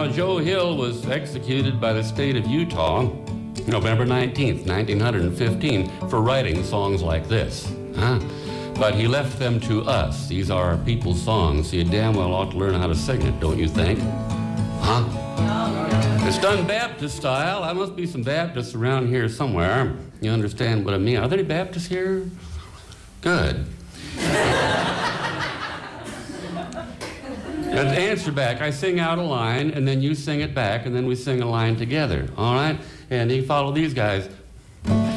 Now, Joe Hill was executed by the state of Utah November 19th, 1915, for writing songs like this. Huh? But he left them to us. These are our people's songs, so you damn well ought to learn how to sing it, don't you think? Huh? It's done Baptist style. There must be some Baptists around here somewhere. You understand what I mean? Are there any Baptists here? Good. Answer back. I sing out a line, and then you sing it back, and then we sing a line together, all right? And you follow these guys.